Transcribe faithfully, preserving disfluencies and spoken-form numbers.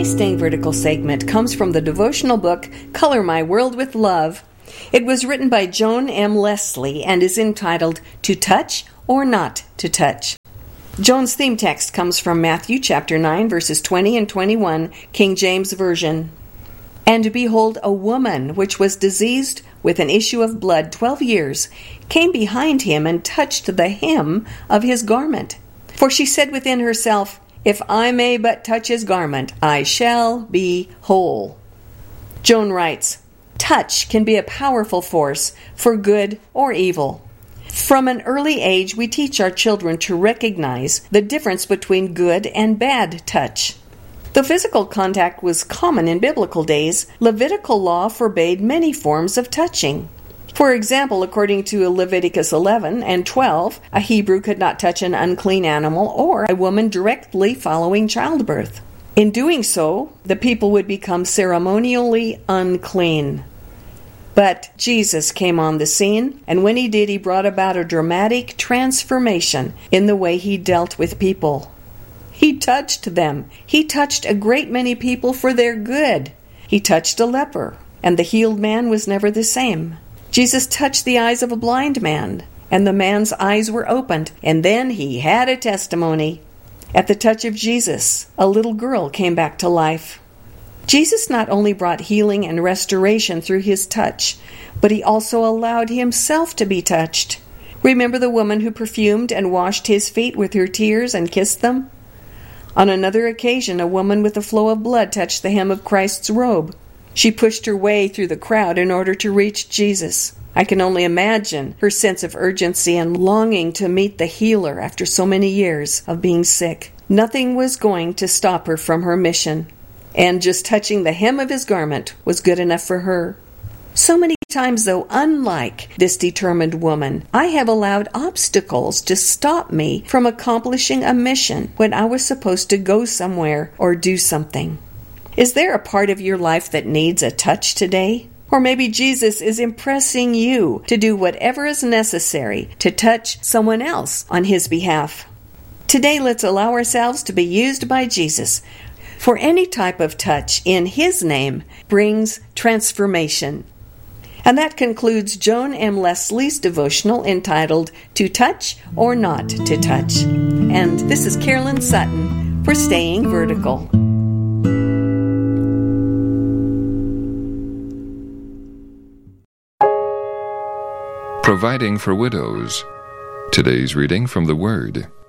Today's Staying Vertical segment comes from the devotional book, Color My World with Love. It was written by Joan M. Leslie and is entitled, To Touch or Not to Touch. Joan's theme text comes from Matthew chapter nine, verses twenty and twenty-one, King James Version. And behold, a woman which was diseased with an issue of blood twelve years came behind him and touched the hem of his garment. For she said within herself, If I may but touch his garment, I shall be whole. Joan writes, Touch can be a powerful force for good or evil. From an early age, we teach our children to recognize the difference between good and bad touch. Though physical contact was common in biblical days, Levitical law forbade many forms of touching. For example, according to Leviticus eleven and twelve, a Hebrew could not touch an unclean animal or a woman directly following childbirth. In doing so, the people would become ceremonially unclean. But Jesus came on the scene, and when he did, he brought about a dramatic transformation in the way he dealt with people. He touched them. He touched a great many people for their good. He touched a leper, and the healed man was never the same. Jesus touched the eyes of a blind man, and the man's eyes were opened, and then he had a testimony. At the touch of Jesus, a little girl came back to life. Jesus not only brought healing and restoration through his touch, but he also allowed himself to be touched. Remember the woman who perfumed and washed his feet with her tears and kissed them? On another occasion, a woman with a flow of blood touched the hem of Christ's robe. She pushed her way through the crowd in order to reach Jesus. I can only imagine her sense of urgency and longing to meet the healer after so many years of being sick. Nothing was going to stop her from her mission, and just touching the hem of his garment was good enough for her. So many times, though, unlike this determined woman, I have allowed obstacles to stop me from accomplishing a mission when I was supposed to go somewhere or do something. Is there a part of your life that needs a touch today? Or maybe Jesus is impressing you to do whatever is necessary to touch someone else on his behalf. Today, let's allow ourselves to be used by Jesus, for any type of touch in his name brings transformation. And that concludes Joan M. Leslie's devotional entitled To Touch or Not to Touch. And this is Carolyn Sutton for Staying Vertical. Providing for Widows. Today's reading from the Word.